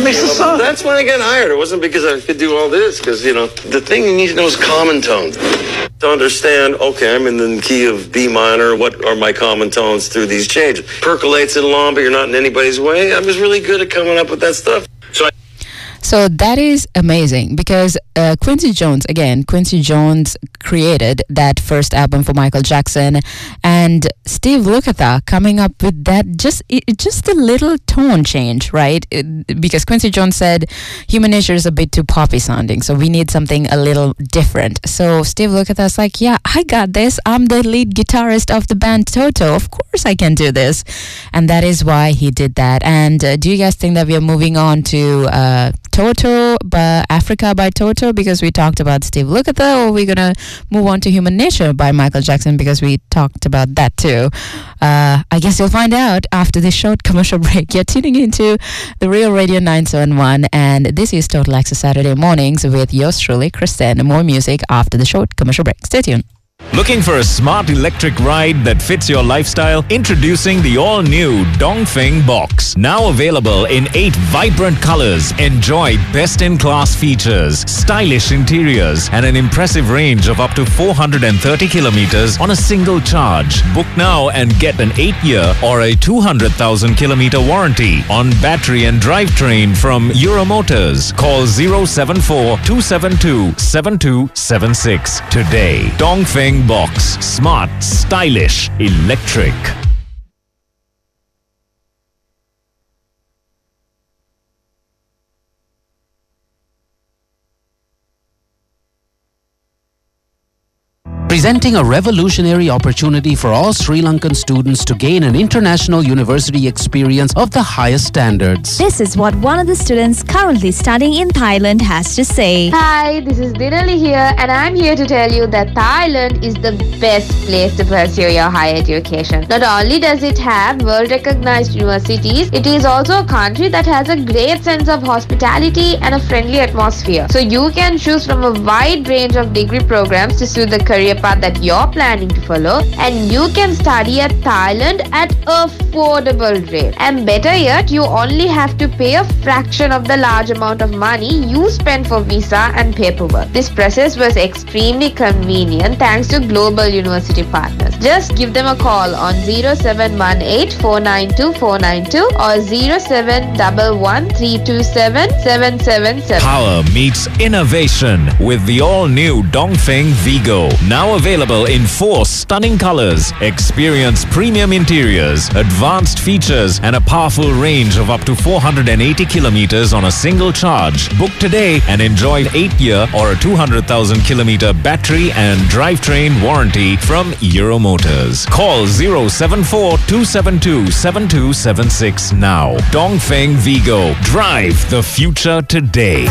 makes the song. That's when I got hired. It wasn't because I could do all this, because, the thing you need to know is common tones. To understand, okay, I'm in the key of B minor, what are my common tones through these changes? Percolates it along, but you're not in anybody's way. I was really good at coming up with that stuff. So that is amazing because Quincy Jones created that first album for Michael Jackson, and Steve Lukather coming up with that just a little tone change, right? Because Quincy Jones said Human Nature is a bit too poppy sounding, so we need something a little different. So Steve Lukather's like, yeah, I got this. I'm the lead guitarist of the band Toto. Of course I can do this. And that is why he did that. And do you guys think that we are moving on to Toto, Africa by Toto, because we talked about Steve Lukather, or we're going to move on to Human Nature by Michael Jackson because we talked about that too? I guess you'll find out after this short commercial break. You're tuning into The Real Radio 971, and this is Total Access Saturday Mornings with yours truly, Kristen. More music after the short commercial break. Stay tuned. Looking for a smart electric ride that fits your lifestyle? Introducing the all-new Dongfeng Box. Now available in 8 vibrant colors. Enjoy best-in-class features, stylish interiors, and an impressive range of up to 430 kilometers on a single charge. Book now and get an 8-year or a 200,000-kilometer warranty on battery and drivetrain from Euromotors. Call 074-272-7276 today. Dongfeng Box. Smart, stylish, electric. Presenting a revolutionary opportunity for all Sri Lankan students to gain an international university experience of the highest standards. This is what one of the students currently studying in Thailand has to say. Hi, this is Dinali here, and I'm here to tell you that Thailand is the best place to pursue your higher education. Not only does it have world-recognized universities, it is also a country that has a great sense of hospitality and a friendly atmosphere. So you can choose from a wide range of degree programs to suit the career path that you're planning to follow, and you can study at Thailand at affordable rate. And better yet, you only have to pay a fraction of the large amount of money you spend for visa and paperwork. This process was extremely convenient thanks to global university partners. Just give them a call on 0718-492-492 or 0711-327-777. Power meets innovation with the all-new Dongfeng Vigo. Now available in 4 stunning colors. Experience premium interiors, advanced features, and a powerful range of up to 480 kilometers on a single charge. Book today and enjoy an 8-year or a 200,000-kilometer battery and drivetrain warranty from Euromotors. Call 074-272-7276 now. Dongfeng Vigo. Drive the future today.